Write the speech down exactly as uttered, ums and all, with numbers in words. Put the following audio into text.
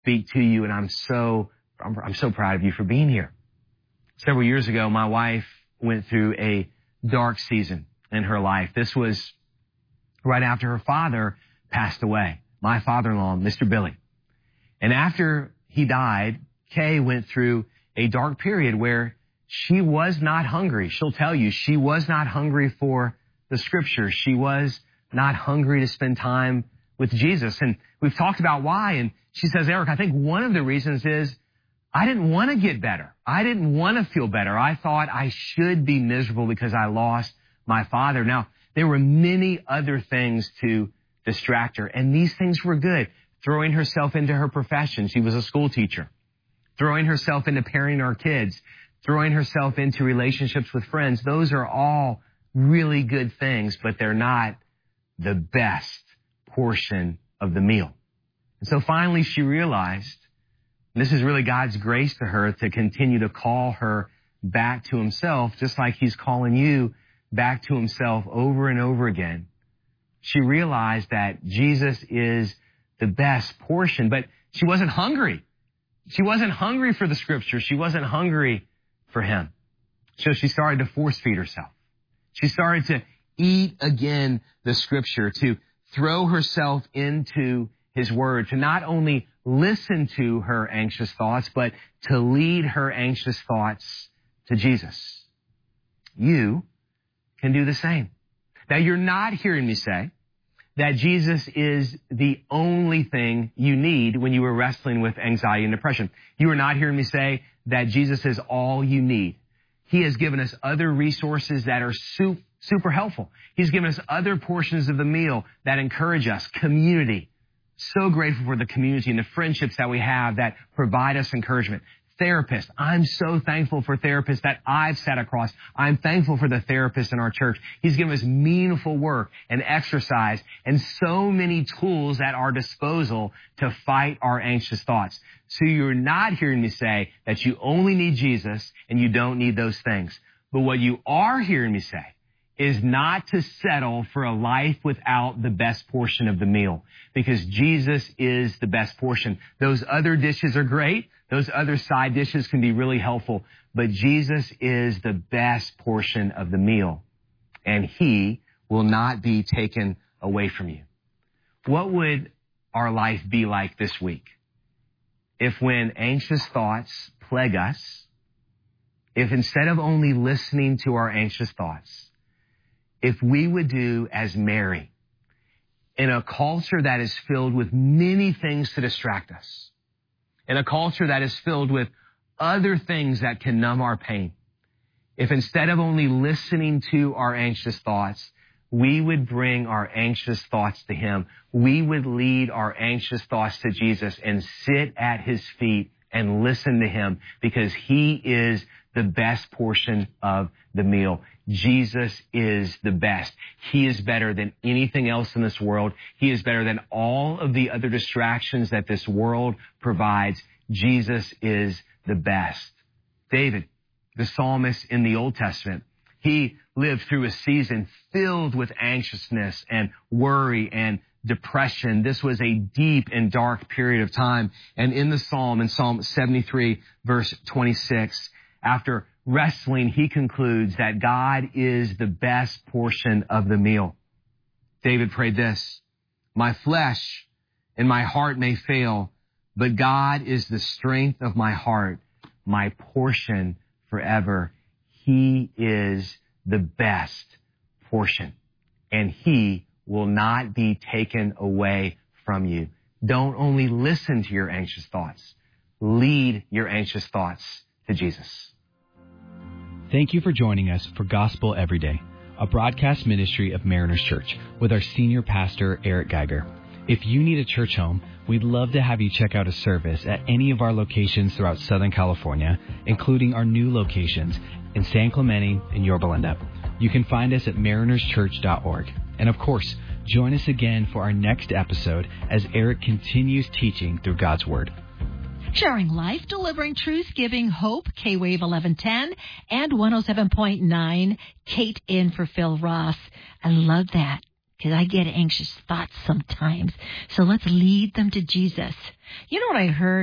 speak to you, and I'm so, I'm, I'm so proud of you for being here. Several years ago, my wife went through a dark season in her life. This was right after her father passed away, my father-in-law, Mister Billy. And after he died, Kay went through a dark period where she was not hungry. She'll tell you she was not hungry for the scriptures. She was not hungry to spend time with Jesus. And we've talked about why. And she says, Eric, I think one of the reasons is I didn't want to get better. I didn't want to feel better. I thought I should be miserable because I lost my father. Now, there were many other things to distract her, and these things were good. Throwing herself into her profession. She was a school teacher. Throwing herself into parenting our kids. Throwing herself into relationships with friends. Those are all really good things, but they're not the best portion of the meal. And so finally she realized, and this is really God's grace to her to continue to call her back to himself, just like he's calling you back to himself over and over again. She realized that Jesus is the best portion, but she wasn't hungry. She wasn't hungry for the scripture. She wasn't hungry for him. So she started to force feed herself. She started to eat again the scripture, to throw herself into his word, to not only listen to her anxious thoughts, but to lead her anxious thoughts to Jesus. You can do the same. Now, you're not hearing me say that Jesus is the only thing you need when you are wrestling with anxiety and depression. You are not hearing me say that Jesus is all you need. He has given us other resources that are super, super helpful. He's given us other portions of the meal that encourage us, community. So grateful for the community and the friendships that we have that provide us encouragement. Therapists. I'm so thankful for therapists that I've sat across. I'm thankful for the therapists in our church. He's given us meaningful work and exercise and so many tools at our disposal to fight our anxious thoughts. So you're not hearing me say that you only need Jesus and you don't need those things. But what you are hearing me say is not to settle for a life without the best portion of the meal, because Jesus is the best portion. Those other dishes are great. Those other side dishes can be really helpful, but Jesus is the best portion of the meal, and he will not be taken away from you. What would our life be like this week if, when anxious thoughts plague us, if instead of only listening to our anxious thoughts, if we would do as Mary, in a culture that is filled with many things to distract us, in a culture that is filled with other things that can numb our pain, if instead of only listening to our anxious thoughts, we would bring our anxious thoughts to him, we would lead our anxious thoughts to Jesus and sit at his feet and listen to him, because he is the best portion of the meal. Jesus is the best. He is better than anything else in this world. He is better than all of the other distractions that this world provides. Jesus is the best. David, the psalmist in the Old Testament, he lived through a season filled with anxiousness and worry and depression. This was a deep and dark period of time. And in the Psalm, in Psalm seventy-three, verse twenty-six, after wrestling, he concludes that God is the best portion of the meal. David prayed this: my flesh and my heart may fail, but God is the strength of my heart, my portion forever. He is the best portion, and he will not be taken away from you. Don't only listen to your anxious thoughts. Lead your anxious thoughts to Jesus. Thank you for joining us for Gospel Every Day, a broadcast ministry of Mariners Church with our senior pastor, Eric Geiger. If you need a church home, we'd love to have you check out a service at any of our locations throughout Southern California, including our new locations in San Clemente and Yorba Linda. You can find us at mariners church dot org. And of course, join us again for our next episode as Eric continues teaching through God's Word. Sharing life, delivering truth, giving hope, K-Wave eleven ten and one oh seven point nine, Kate in for Phil Ross. I love that. because I get anxious thoughts sometimes. So let's lead them to Jesus. You know what I heard?